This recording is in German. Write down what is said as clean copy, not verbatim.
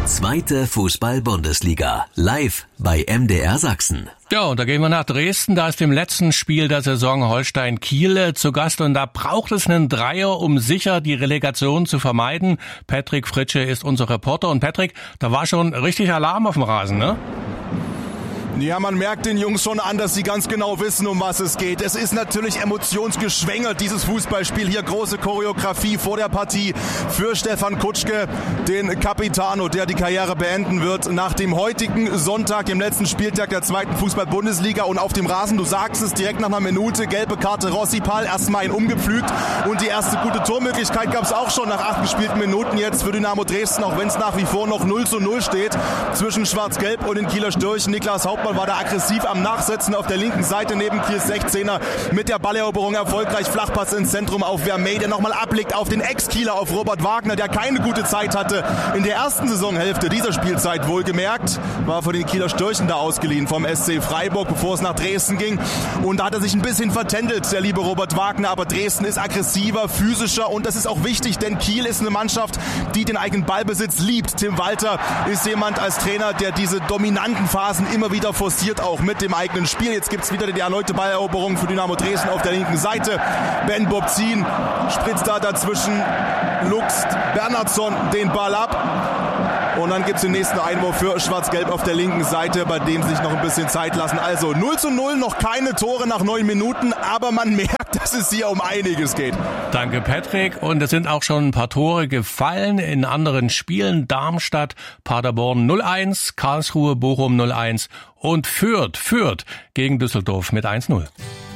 Zweite Fußball-Bundesliga. Live bei MDR Sachsen. Ja, und da gehen wir nach Dresden. Da ist im letzten Spiel der Saison Holstein-Kiel zu Gast. Und da braucht es einen Dreier, um sicher die Relegation zu vermeiden. Patrick Fritsche ist unser Reporter. Und Patrick, da war schon richtig Alarm auf dem Rasen, ne? Ja, man merkt den Jungs schon an, dass sie ganz genau wissen, um was es geht. Es ist natürlich emotionsgeschwängert, dieses Fußballspiel. Hier große Choreografie vor der Partie für Stefan Kutschke, den Capitano, der die Karriere beenden wird nach dem heutigen Sonntag, dem letzten Spieltag der zweiten Fußball-Bundesliga. Und auf dem Rasen, du sagst es, direkt nach einer Minute, gelbe Karte Rossipal, erstmal ihn umgepflügt. Und die erste gute Tormöglichkeit gab es auch schon nach 8 gespielten Minuten jetzt für Dynamo Dresden, auch wenn es nach wie vor noch 0:0 steht zwischen Schwarz-Gelb und den Kieler Störchen. Niklas Hauptmann war da aggressiv am Nachsetzen auf der linken Seite neben Kiels 16er mit der Balleroberung erfolgreich. Flachpass ins Zentrum auf Vermey, der nochmal ablegt auf den Ex-Kieler, auf Robert Wagner, der keine gute Zeit hatte in der ersten Saisonhälfte dieser Spielzeit, wohlgemerkt. War von den Kieler Störchen da ausgeliehen vom SC Freiburg, bevor es nach Dresden ging. Und da hat er sich ein bisschen vertändelt, der liebe Robert Wagner. Aber Dresden ist aggressiver, physischer und das ist auch wichtig, denn Kiel ist eine Mannschaft, die den eigenen Ballbesitz liebt. Tim Walter ist jemand als Trainer, der diese dominanten Phasen immer wieder forciert, auch mit dem eigenen Spiel. Jetzt gibt es wieder die erneute Balleroberung für Dynamo Dresden auf der linken Seite. Ben Bobzin spritzt da dazwischen, luchst Bernhardsson den Ball ab. Und dann gibt es den nächsten Einwurf für Schwarz-Gelb auf der linken Seite, bei dem sie sich noch ein bisschen Zeit lassen. Also 0:0, noch keine Tore nach 9 Minuten, aber man merkt, dass es hier um einiges geht. Danke, Patrick. Und es sind auch schon ein paar Tore gefallen in anderen Spielen. Darmstadt, Paderborn 0:1, Karlsruhe, Bochum 0:1 und Fürth gegen Düsseldorf mit 1:0.